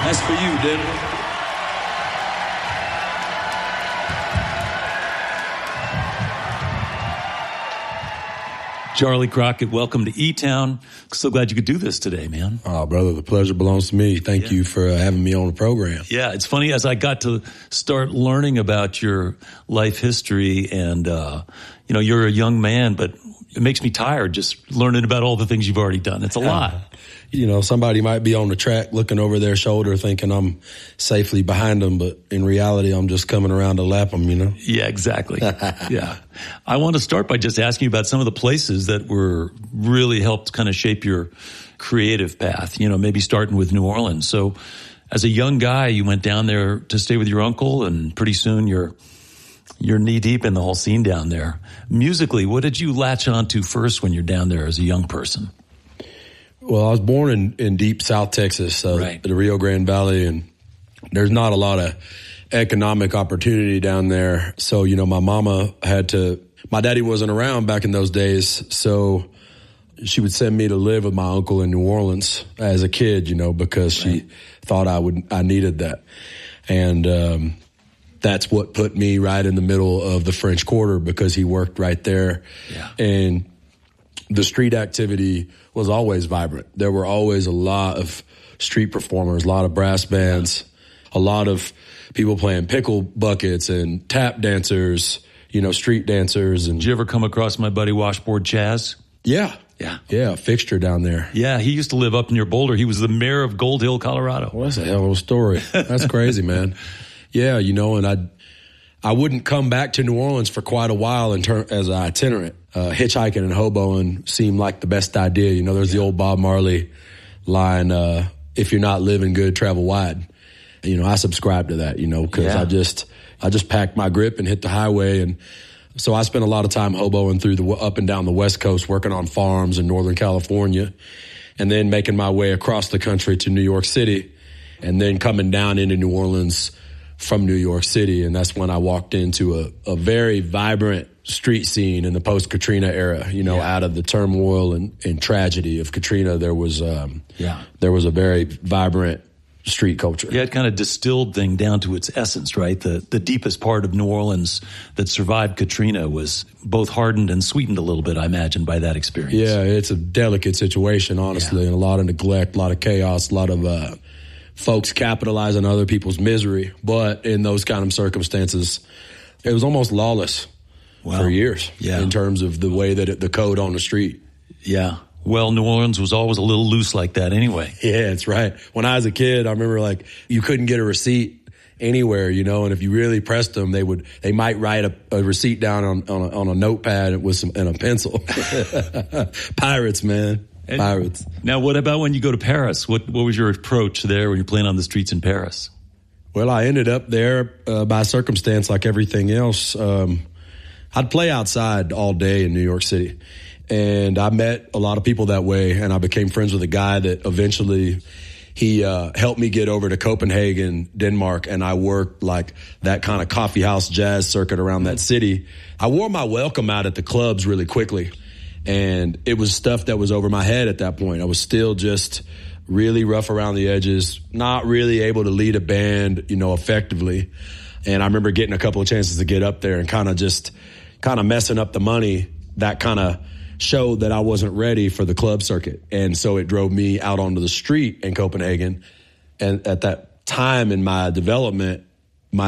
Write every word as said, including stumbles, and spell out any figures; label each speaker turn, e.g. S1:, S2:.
S1: That's for you, Denver. Charlie Crockett, welcome to E-Town. So glad you could do this today, man.
S2: Oh, brother, the pleasure belongs to me. Thank yeah. you for uh, having me on the program.
S1: Yeah, it's funny, as I got to start learning about your life history, and, uh, you know, you're a young man, but it makes me tired just learning about all the things you've already done. It's a yeah. lot.
S2: You know, somebody might be on the track looking over their shoulder thinking I'm safely behind them, but in reality, I'm just coming around to lap them, you know?
S1: Yeah, exactly. yeah. I want to start by just asking you about some of the places that were really helped kind of shape your creative path, you know, maybe starting with New Orleans. So as a young guy, you went down there to stay with your uncle, and pretty soon you're you're knee deep in the whole scene down there. Musically, what did you latch onto first when you're down there as a young person?
S2: Well, I was born in, in deep South Texas, uh,
S1: right.
S2: the Rio Grande Valley, and there's not a lot of economic opportunity down there. So, you know, my mama had to, my daddy wasn't around back in those days, so she would send me to live with my uncle in New Orleans as a kid, you know, because right. she thought I would, I needed that. And, um, that's what put me right in the middle of the French Quarter, because he worked right there.
S1: Yeah.
S2: And the street activity was always vibrant. There were always a lot of street performers, a lot of brass bands, a lot of people playing pickle buckets and tap dancers, you know, street dancers. And
S1: did you ever come across my buddy Washboard Chaz?
S2: Yeah.
S1: Yeah.
S2: Yeah, a fixture down there.
S1: Yeah, he used to live up near Boulder. He was the mayor of Gold Hill, Colorado.
S2: Well, that's a hell of a story. That's crazy, man. Yeah, you know, and I I wouldn't come back to New Orleans for quite a while in ter- as an itinerant. Uh, hitchhiking and hoboing seemed like the best idea. You know, there's yeah. the old Bob Marley line, uh, if you're not living good, travel wide. You know, I subscribe to that, you know, because yeah. I just I just packed my grip and hit the highway. And so I spent a lot of time hoboing through the up and down the West Coast, working on farms in Northern California, and then making my way across the country to New York City, and then coming down into New Orleans from New York City. And that's when I walked into a, a very vibrant street scene in the post-Katrina era, you know, yeah. out of the turmoil and, and tragedy of Katrina. There was, um,
S1: yeah.
S2: there was a very vibrant street culture.
S1: Yeah, it kind of distilled thing down to its essence, right? The the deepest part of New Orleans that survived Katrina was both hardened and sweetened a little bit, I imagine, by that experience.
S2: Yeah, it's a delicate situation, honestly, yeah. and a lot of neglect, a lot of chaos, a lot of uh, folks capitalizing on other people's misery. But in those kind of circumstances, it was almost lawless wow. for years
S1: yeah.
S2: in terms of the way that it, the code on the street.
S1: Yeah. Well, New Orleans was always a little loose like that anyway.
S2: Yeah, that's right. When I was a kid, I remember like you couldn't get a receipt anywhere, you know, and if you really pressed them, they would, they might write a, a receipt down on, on a, on a notepad with some, and a pencil. Pirates, man. And Pirates.
S1: Now, what about when you go to Paris? What, what was your approach there when you're playing on the streets in Paris?
S2: Well, I ended up there uh, by circumstance like everything else. Um, I'd play outside all day in New York City. And I met a lot of people that way, and I became friends with a guy that eventually he uh, helped me get over to Copenhagen, Denmark, and I worked like that kind of coffee house jazz circuit around that city. I wore my welcome out at the clubs really quickly, and it was stuff that was over my head at that point. I was still just really rough around the edges, not really able to lead a band, you know, effectively. And I remember getting a couple of chances to get up there and kind of just kind of messing up the money, that kind of showed that I wasn't ready for the club circuit. And so it drove me out onto the street in Copenhagen. And at that time in my development,